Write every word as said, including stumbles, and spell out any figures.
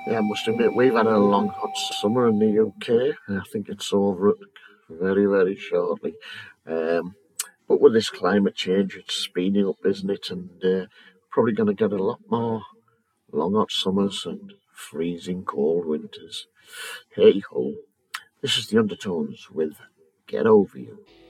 Yeah, I must admit, we've had a long hot summer in the U K. I think it's over very, very shortly. Um, but with this climate change, it's speeding up, isn't it? And uh, probably going to get a lot more long hot summers and freezing cold winters. Hey ho, this is the Undertones with Get Over You.